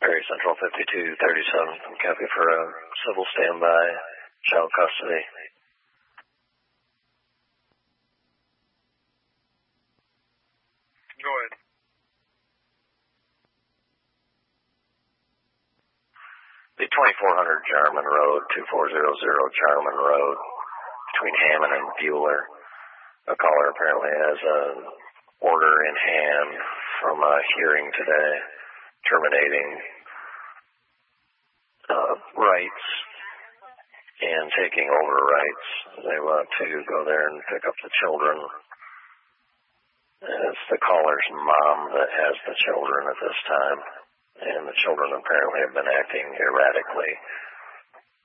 Perry Central 5237, copy for a civil standby, child custody. Go ahead. The 2400 Jarman Road, 2400 Jarman Road, between Hammond and Bueller. A caller apparently has an order in hand from a hearing today, terminating rights and taking over rights. They want to go there and pick up the children. And it's the caller's mom that has the children at this time, and the children apparently have been acting erratically.